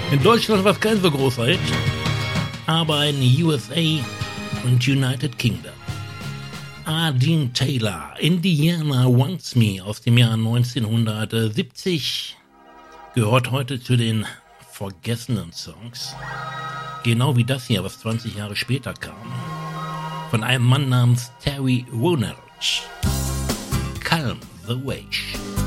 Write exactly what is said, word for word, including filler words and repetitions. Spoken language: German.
In Deutschland war es kein so großer Hit, aber in U S A und United Kingdom. Dean Taylor, Indiana Wants Me aus dem Jahr neunzehnhundertsiebzig, gehört heute zu den vergessenen Songs. Genau wie das hier, was zwanzig Jahre später kam. Von einem Mann namens Terry Woolner. Calm the Wave.